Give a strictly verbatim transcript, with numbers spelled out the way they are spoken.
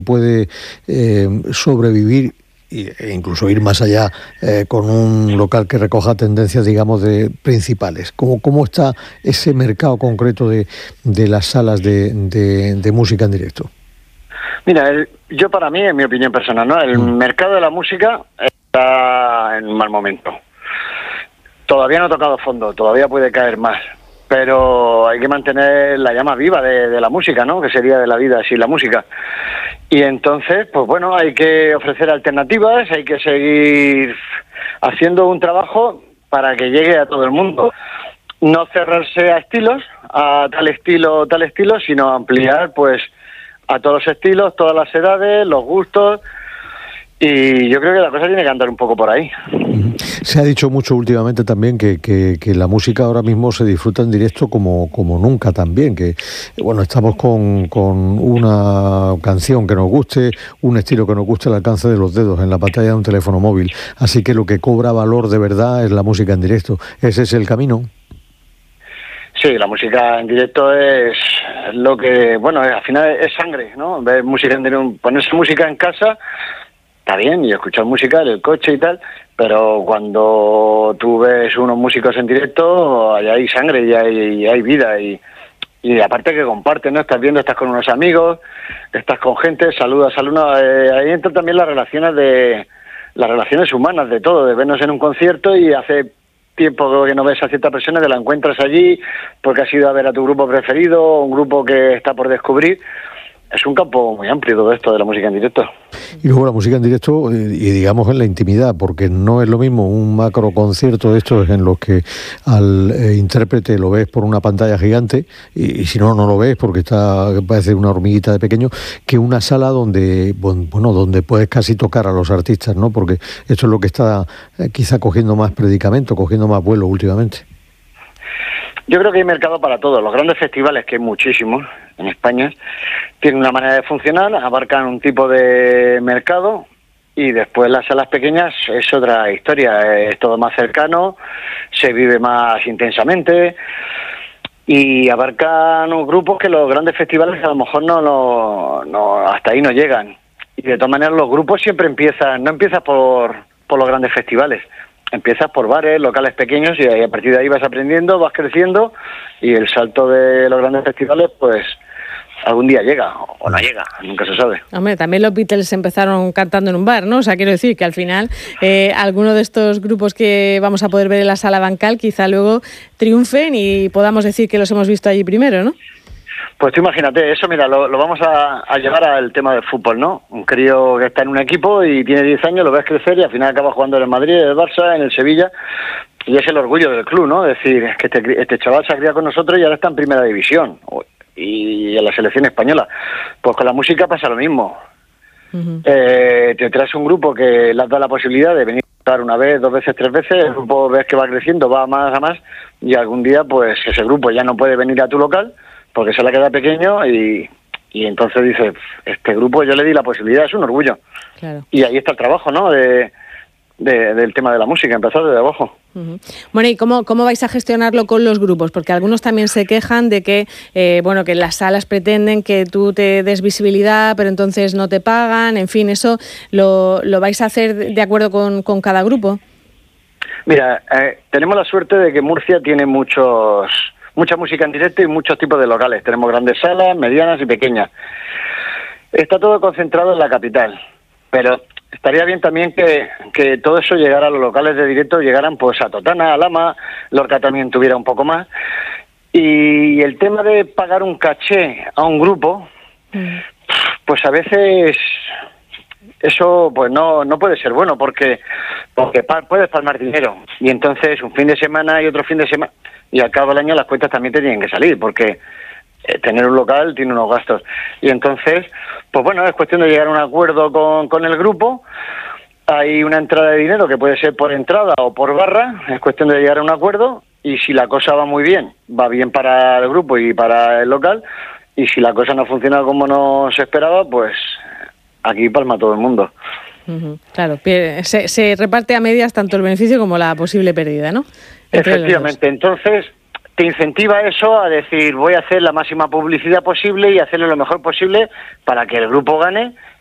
puede eh, sobrevivir e incluso ir más allá eh, con un local que recoja tendencias, digamos, de principales. ¿Cómo, cómo está ese mercado concreto de, de las salas de, de, de música en directo? Mira, el, yo para mí, en mi opinión personal, ¿no? El mm. mercado de la música está en un mal momento. Todavía no ha tocado fondo, todavía puede caer más, pero hay que mantener la llama viva de, de la música, ¿no? Que sería de la vida sin la música. Y entonces, pues bueno, hay que ofrecer alternativas, hay que seguir haciendo un trabajo para que llegue a todo el mundo. No cerrarse a estilos, a tal estilo, tal estilo, sino ampliar, pues, a todos los estilos, todas las edades, los gustos. Y yo creo que la cosa tiene que andar un poco por ahí. Se ha dicho mucho últimamente también que, que, que la música ahora mismo se disfruta en directo como, como nunca también, que bueno, estamos con, con una canción que nos guste, un estilo que nos guste al alcance de los dedos en la pantalla de un teléfono móvil, así que lo que cobra valor de verdad es la música en directo. ¿Ese es el camino? Sí, la música en directo es lo que, bueno, al final es sangre, ¿no? Ver música en directo, ponerse música en casa está bien, y escuchar música en el coche y tal, pero cuando tú ves unos músicos en directo, ahí hay sangre y hay, y hay vida, y, y aparte que compartes, ¿no? Estás viendo, estás con unos amigos, estás con gente, saludas, saludas, eh, ahí entran también las relaciones de las relaciones humanas, de todo, de vernos en un concierto y hace tiempo que no ves a cierta persona, te la encuentras allí porque has ido a ver a tu grupo preferido, un grupo que está por descubrir. Es un campo muy amplio todo esto de la música en directo. Y luego la música en directo, y digamos en la intimidad, porque no es lo mismo un macro concierto de estos en los que al eh, intérprete lo ves por una pantalla gigante, y, y si no, no lo ves porque está parece una hormiguita de pequeño, que una sala donde, bueno, donde puedes casi tocar a los artistas, ¿no? Porque esto es lo que está eh, quizá cogiendo más predicamento, cogiendo más vuelo últimamente. Yo creo que hay mercado para todos. Los grandes festivales, que hay muchísimos en España, tienen una manera de funcionar, abarcan un tipo de mercado, y después las salas pequeñas es otra historia, es todo más cercano, se vive más intensamente y abarcan unos grupos que los grandes festivales a lo mejor no, no, no hasta ahí no llegan. Y de todas maneras los grupos siempre empiezan, no empiezas por, por los grandes festivales. Empiezas por bares, locales pequeños, y a partir de ahí vas aprendiendo, vas creciendo, y el salto de los grandes festivales, pues algún día llega, o no llega, nunca se sabe. Hombre, también los Beatles empezaron cantando en un bar, ¿no? O sea, quiero decir que al final eh, alguno de estos grupos que vamos a poder ver en la Sala Bancal quizá luego triunfen y podamos decir que los hemos visto allí primero, ¿no? Pues tú imagínate, eso mira, lo, lo vamos a, a llevar al tema del fútbol, ¿no? Un crío que está en un equipo y tiene diez años, lo ves crecer y al final acaba jugando en el Madrid, en el Barça, en el Sevilla, y es el orgullo del club, ¿no? Es decir, es que este, este chaval se ha criado con nosotros y ahora está en primera división y en la selección española. Pues con la música pasa lo mismo. Uh-huh. Eh, te traes un grupo que le has dado la posibilidad de venir a cantar una vez, dos veces, tres veces, el grupo ves que va creciendo, va más a más, y algún día pues ese grupo ya no puede venir a tu local porque se le queda pequeño, y, y entonces dices, este grupo yo le di la posibilidad, es un orgullo. Claro. Y ahí está el trabajo, ¿no?, de, de, del tema de la música, empezar desde abajo. Uh-huh. Bueno, ¿y cómo, cómo vais a gestionarlo con los grupos? Porque algunos también se quejan de que, eh, bueno, que las salas pretenden que tú te des visibilidad, pero entonces no te pagan, en fin, ¿eso lo, lo vais a hacer de acuerdo con, con cada grupo? Mira, eh, tenemos la suerte de que Murcia tiene muchos... mucha música en directo y muchos tipos de locales. Tenemos grandes salas, medianas y pequeñas. Está todo concentrado en la capital, pero estaría bien también que, que todo eso llegara a los locales de directo, llegaran pues a Totana, a Lama, Lorca también tuviera un poco más. Y el tema de pagar un caché a un grupo, mm. pues a veces eso pues no no puede ser bueno, porque porque puedes palmar dinero, y entonces un fin de semana y otro fin de semana, y al cabo del año las cuentas también te tienen que salir, porque eh, tener un local tiene unos gastos. Y entonces, pues bueno, es cuestión de llegar a un acuerdo con, con el grupo. Hay una entrada de dinero que puede ser por entrada o por barra, es cuestión de llegar a un acuerdo, y si la cosa va muy bien, va bien para el grupo y para el local, y si la cosa no funciona como no se esperaba, pues aquí palma todo el mundo. Uh-huh. Claro, se, se reparte a medias tanto el beneficio como la posible pérdida, ¿no? Entre Efectivamente, entonces te incentiva eso a decir voy a hacer la máxima publicidad posible y hacerlo lo mejor posible para que el grupo gane